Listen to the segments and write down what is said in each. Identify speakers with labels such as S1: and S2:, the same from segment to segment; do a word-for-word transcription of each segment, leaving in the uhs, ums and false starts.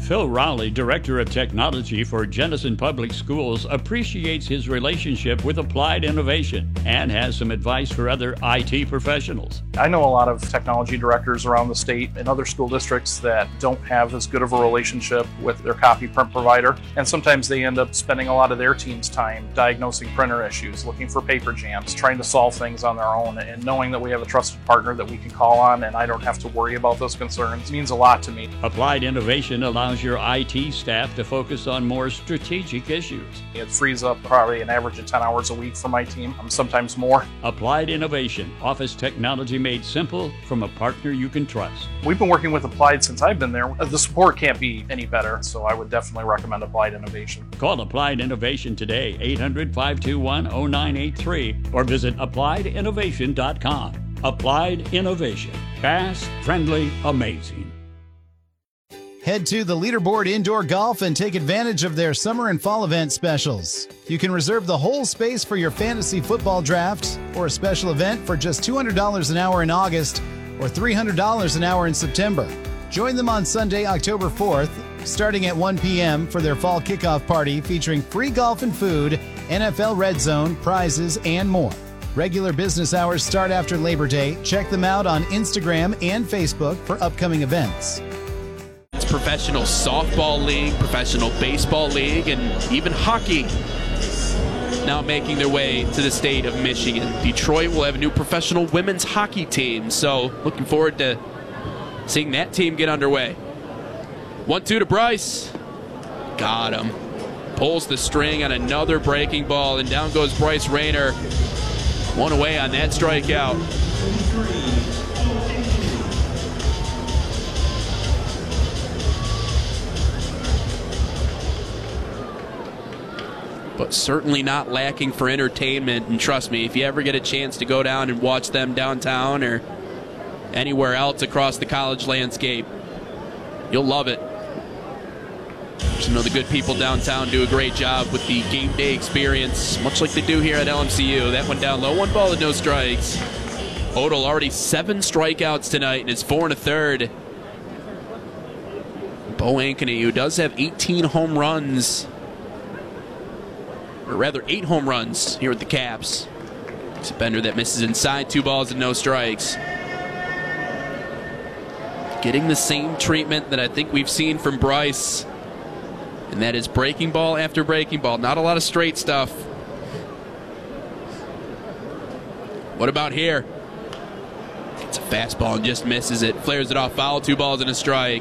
S1: Phil Rowley, Director of Technology for Jenison Public Schools, appreciates his relationship with Applied Innovation and has some advice for other I T professionals.
S2: I know a lot of technology directors around the state and other school districts that don't have as good of a relationship with their copy print provider, and sometimes they end up spending a lot of their team's time diagnosing printer issues, looking for paper jams, trying to solve things on their own, and knowing that we have a trusted partner that we can call on and I don't have to worry about those concerns means a lot to me.
S1: Applied Innovation allows your I T staff to focus on more strategic issues.
S2: It frees up probably an average of ten hours a week for my team, sometimes more.
S1: Applied Innovation, office technology made simple from a partner you can trust.
S2: We've been working with Applied since I've been there. The support can't be any better, so I would definitely recommend Applied Innovation.
S1: Call Applied Innovation today, eight hundred, five two one, oh nine eight three, or visit applied innovation dot com. Applied Innovation. Fast, friendly, amazing.
S3: Head to the Leaderboard Indoor Golf and take advantage of their summer and fall event specials. You can reserve the whole space for your fantasy football draft or a special event for just two hundred dollars an hour in August or three hundred dollars an hour in September. Join them on Sunday, October fourth, starting at one p m for their fall kickoff party featuring free golf and food, N F L Red Zone, prizes, and more. Regular business hours start after Labor Day. Check them out on Instagram and Facebook for upcoming events.
S4: It's professional softball league, professional baseball league, and even hockey now making their way to the state of Michigan. Detroit will have a new professional women's hockey team, so looking forward to seeing that team get underway. one two to Bryce. Got him. Pulls the string on another breaking ball, and down goes Bryce Rayner. One away on that strikeout. But certainly not lacking for entertainment. And trust me, if you ever get a chance to go down and watch them downtown or anywhere else across the college landscape, you'll love it. Just know the good people downtown do a great job with the game day experience, much like they do here at L M C U. That one down low, one ball and no strikes. Odell already seven strikeouts tonight and is four and a third. Bo Ankeny, who does have eighteen home runs, or rather eight home runs here with the Caps. It's a bender that misses inside, two balls and no strikes. Getting the same treatment that I think we've seen from Bryce, and that is breaking ball after breaking ball. Not a lot of straight stuff. What about here? It's a fastball and just misses it. Flares it off foul, two balls and a strike.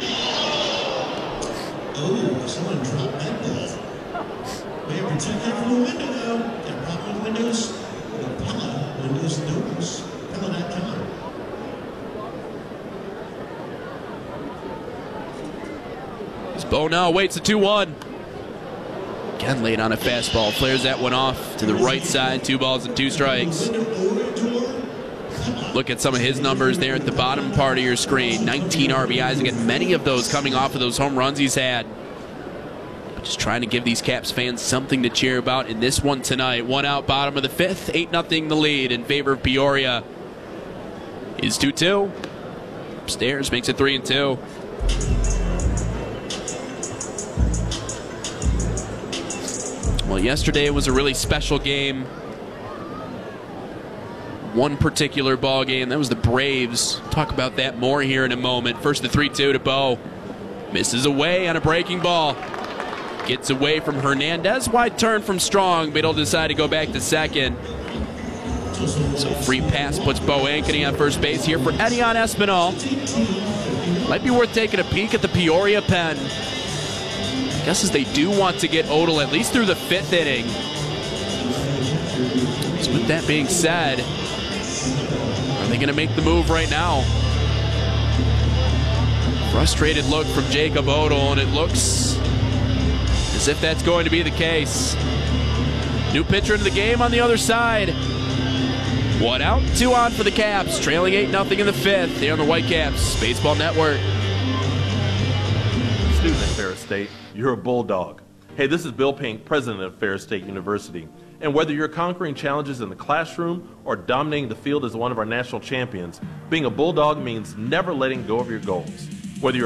S5: Oh, someone dropped that ball. We have to check that from the window now. Got problem with Windows. With Pella, Windows Notes, Pella dot com.
S4: As Bo now waits a two one. Again late on a fastball. Flares that one off to the right side. Two balls and two strikes. Look at some of his numbers there at the bottom part of your screen. nineteen R B Is. Again, many of those coming off of those home runs he's had. Just trying to give these Caps fans something to cheer about in this one tonight. One out, bottom of the fifth. eight nothing the lead in favor of Peoria. Is two two. Upstairs makes it three and two. Well, yesterday was a really special game. One particular ball game, that was the Braves. Talk about that more here in a moment. First the three two to Bo. Misses away on a breaking ball. Gets away from Hernandez. Wide turn from Strong, but he'll decide to go back to second. So free pass puts Bo Ankeny on first base here for Edion Espinal. Might be worth taking a peek at the Peoria pen. I guess as they do want to get Odell at least through the fifth inning. So with that being said, are they going to make the move right now? Frustrated look from Jacob Odell, and it looks as if that's going to be the case. New pitcher into the game on the other side. One out, two on for the Caps, trailing eight nothing in the fifth here on the Whitecaps Baseball Network.
S6: Student at Ferris State, you're a bulldog. Hey, this is Bill Pink, president of Ferris State University. And whether you're conquering challenges in the classroom or dominating the field as one of our national champions, being a bulldog means never letting go of your goals. Whether you're